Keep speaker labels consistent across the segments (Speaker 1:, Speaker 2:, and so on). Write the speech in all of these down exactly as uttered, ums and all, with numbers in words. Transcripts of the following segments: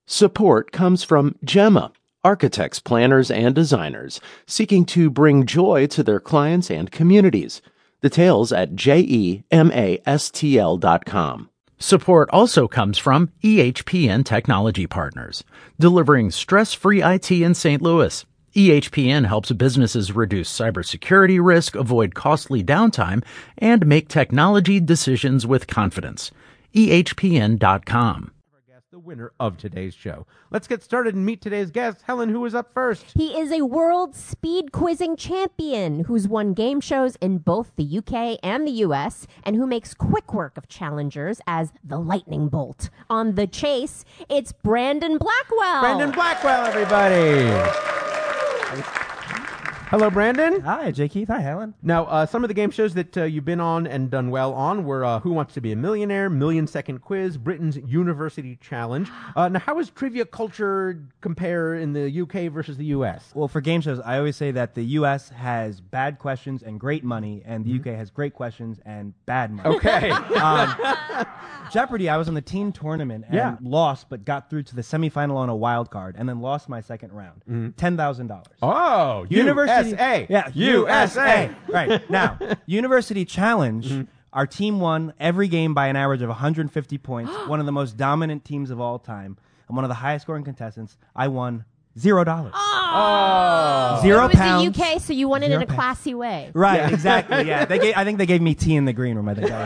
Speaker 1: Support comes from Gemma, architects, planners, and designers seeking to bring joy to their clients and communities. Details at gemastl dot com.
Speaker 2: Support also comes from E H P N Technology Partners, delivering stress-free I T in Saint Louis. E H P N helps businesses reduce cybersecurity risk, avoid costly downtime, and make technology decisions with confidence. E H P N dot com.
Speaker 3: The winner of today's show. Let's get started and meet today's guest. Helen, who is up first?
Speaker 4: He is a world speed quizzing champion who's won game shows in both the U K and the U S and who makes quick work of challengers as the lightning bolt. On The Chase, it's Brandon Blackwell.
Speaker 3: Brandon Blackwell, everybody. Hello, Brandon.
Speaker 5: Hi, Jay Keith. Hi, Helen.
Speaker 3: Now, uh, some of the game shows that uh, you've been on and done well on were uh, Who Wants to Be a Millionaire, Million Second Quiz, Britain's University Challenge. Uh, now, how does trivia culture compare in the U K versus the U S?
Speaker 5: Well, for game shows, I always say that the U S has bad questions and great money, and the mm-hmm. U K has great questions and bad money.
Speaker 3: Okay.
Speaker 5: um, Jeopardy, I was on the teen tournament and
Speaker 3: yeah.
Speaker 5: lost, but got through to the semifinal on a wild card, and then lost my second round. Mm-hmm. ten thousand dollars.
Speaker 3: Oh,
Speaker 5: University.
Speaker 3: U S A.
Speaker 5: Yeah, U S A. Right. Now, University Challenge, mm-hmm. our team won every game by an average of one hundred fifty points, one of the most dominant teams of all time. I'm one of the highest scoring contestants. I won zero dollars.
Speaker 3: Oh.
Speaker 5: Zero
Speaker 4: it was
Speaker 5: pounds.
Speaker 4: the U K, so you won it in a
Speaker 5: pounds.
Speaker 4: classy way.
Speaker 5: Right,
Speaker 3: yeah.
Speaker 5: exactly, yeah. They gave, I think they gave me tea in the green room, I think.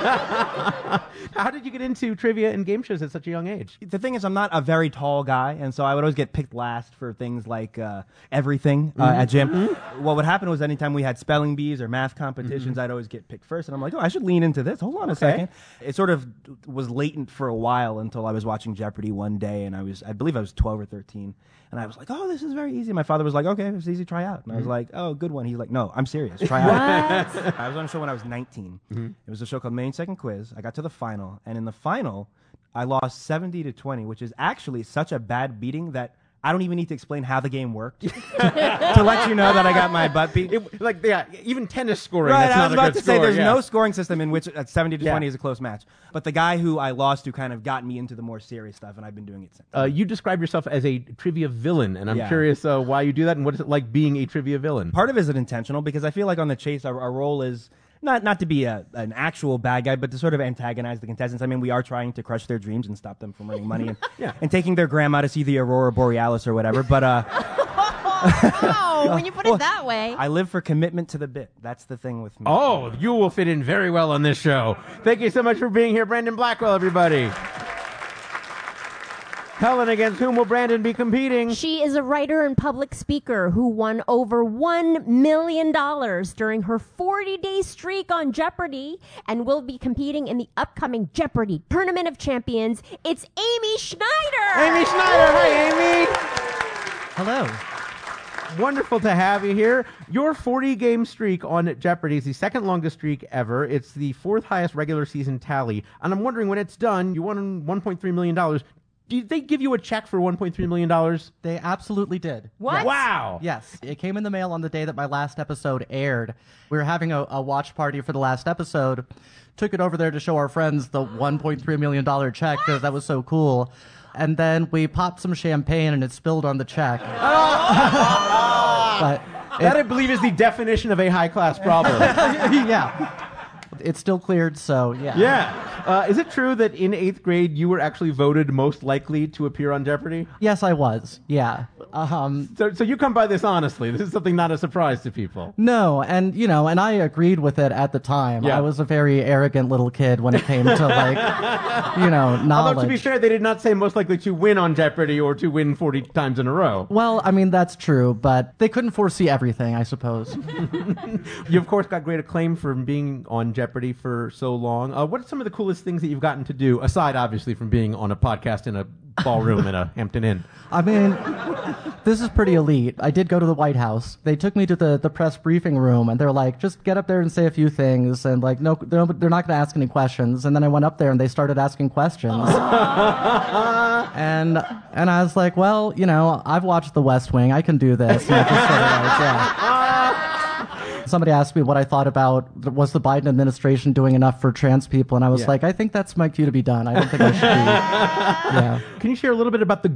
Speaker 3: How did you get into trivia and game shows at such a young age?
Speaker 5: The thing is, I'm not a very tall guy, and so I would always get picked last for things like uh, everything uh, mm-hmm. at gym. Mm-hmm. What would happen was anytime we had spelling bees or math competitions, mm-hmm. I'd always get picked first, and I'm like, oh, I should lean into this. Hold on
Speaker 3: okay.
Speaker 5: a second. It sort of was latent for a while until I was watching Jeopardy one day, and I was, I believe I was twelve or thirteen, and I was like, oh, this is very easy. My father was like, okay, it's easy, try out. And I was like, oh, good one. He's like, no, I'm serious, try out. I was on a show when I was nineteen. Mm-hmm. It was a show called Million Second Quiz. I got to the final, and in the final, I lost seventy to twenty, which is actually such a bad beating that I don't even need to explain how the game worked to, to let you know that I got my butt beat.
Speaker 3: It, like, yeah, even tennis scoring,
Speaker 5: right,
Speaker 3: that's
Speaker 5: I
Speaker 3: not
Speaker 5: was
Speaker 3: a
Speaker 5: about
Speaker 3: good
Speaker 5: to
Speaker 3: score,
Speaker 5: say there's
Speaker 3: yeah.
Speaker 5: no scoring system in which at seventy to
Speaker 3: yeah.
Speaker 5: twenty is a close match. But the guy who I lost to kind of got me into the more serious stuff, and I've been doing it since.
Speaker 3: Uh, you describe yourself as a trivia villain, and I'm
Speaker 5: yeah.
Speaker 3: curious uh, why you do that, and what is it like being a trivia villain?
Speaker 5: Part of it is intentional, because I feel like on The Chase, our, our role is Not not to be a, an actual bad guy, but to sort of antagonize the contestants. I mean, we are trying to crush their dreams and stop them from earning money and,
Speaker 3: yeah.
Speaker 5: and taking their grandma to see the Aurora Borealis or whatever. But uh,
Speaker 4: oh, when you put
Speaker 5: well,
Speaker 4: it that way.
Speaker 5: I live for commitment to the bit. That's the thing with me.
Speaker 3: Oh, you will fit in very well on this show. Thank you so much for being here, Brandon Blackwell, everybody. Helen, against whom will Brandon be competing?
Speaker 4: She is a writer and public speaker who won over one million dollars during her forty-day streak on Jeopardy and will be competing in the upcoming Jeopardy Tournament of Champions. It's Amy Schneider!
Speaker 3: Amy Schneider! Hi, Amy!
Speaker 6: Hello.
Speaker 3: Wonderful to have you here. Your forty-game streak on Jeopardy is the second longest streak ever. It's the fourth highest regular season tally. And I'm wondering, when it's done, you won one point three million dollars. Did they give you a check for one point three million dollars?
Speaker 6: They absolutely did.
Speaker 4: What?
Speaker 3: Wow.
Speaker 6: Yes. It came in the mail on the day that my last episode aired. We were having a, a watch party for the last episode. Took it over there to show our friends the one point three million dollars check because that was so cool. And then we popped some champagne and it spilled on the check. but
Speaker 3: That, it, I believe, is the definition of a high-class problem.
Speaker 6: yeah. It's still cleared, so yeah.
Speaker 3: Yeah. Uh, is it true that in eighth grade you were actually voted most likely to appear on Jeopardy?
Speaker 6: Yes, I was. Yeah. Um,
Speaker 3: so, so you come by this honestly. This is something not a surprise to people.
Speaker 6: No, and you know, and I agreed with it at the time.
Speaker 3: Yeah.
Speaker 6: I was a very arrogant little kid when it came to like, you know, knowledge.
Speaker 3: Although to be fair, they did not say most likely to win on Jeopardy or to win forty times in a row.
Speaker 6: Well, I mean that's true, but they couldn't foresee everything, I suppose.
Speaker 3: You of course got great acclaim for being on Jeopardy for so long. Uh, what are some of the coolest things that you've gotten to do, aside obviously from being on a podcast in a ballroom in a Hampton Inn?
Speaker 6: I mean, this is pretty elite. I did go to the White House. They took me to the, the press briefing room, and they're like, just get up there and say a few things, and like, no, they're, they're not going to ask any questions. And then I went up there, and they started asking questions. and and I was like, well, you know, I've watched The West Wing. I can do this. And I just sort of like, yeah. Somebody asked me what I thought about, was the Biden administration doing enough for trans people? And I was
Speaker 3: yeah.
Speaker 6: like, I think that's my cue to be done. I don't think I should be. Yeah.
Speaker 3: Can you share a little bit about the